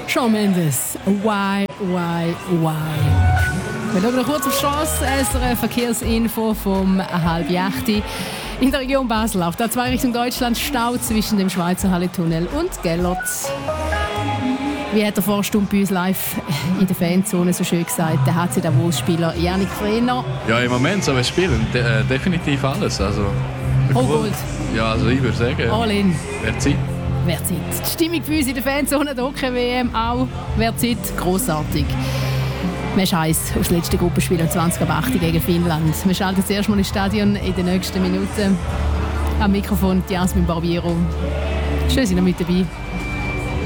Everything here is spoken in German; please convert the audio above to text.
Shawn Mendes, why? Wir schauen noch kurz auf die Strasse. SRF Verkehrsinfo vom 7:30. In der Region Basel auf der 2 Richtung Deutschland Stau zwischen dem Schweizer Halletunnel und Gellert. Wie hat der Vorstunde bei uns live in der Fanzone so schön gesagt, der HC Davos-Spieler Yannick Frehner. Ja, im Moment so spielen definitiv alles. Also, Gold. Ja, also ich würde sagen, all in. Wer Zeit. Die Stimmung bei uns in der Fanzone, der Hockey-WM auch. Wer Zeit, grossartig. Wir schauen auf das letzte Gruppenspiel am 20.08 gegen Finnland. Wir schalten zuerst mal ins Stadion in den nächsten Minuten. Am Mikrofon Jasmin Barbiero. Schön, dass ihr noch mit dabei.